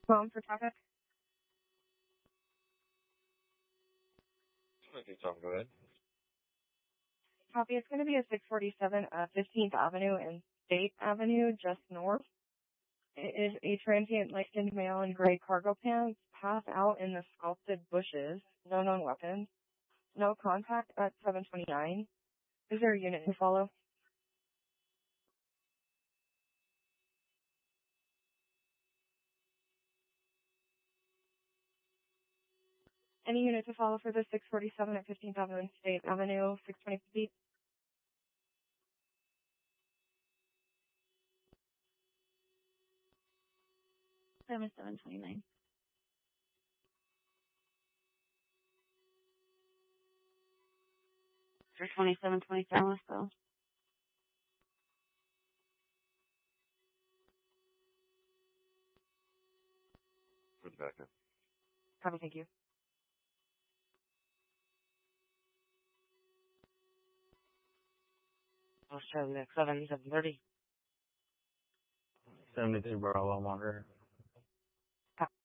Mom for traffic. Okay, Tom, go ahead. Copy. It's going to be a 647 15th Avenue and State Avenue, just north. It is a transient light-skinned male in gray cargo pants, passed out in the sculpted bushes, no known weapons. No contact at 729. Is there a unit to follow? Any unit to follow for the 647 at 15th Avenue and State Avenue, 620 feet? Seven 729. For 2727, let's go. For the backup. Copy, thank you. Australia, 730. 73 Bravo, monitor.